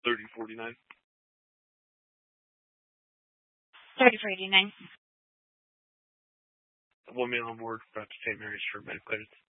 3049. 30 for 89. One man on board, about to St. Mary's for medical clearance.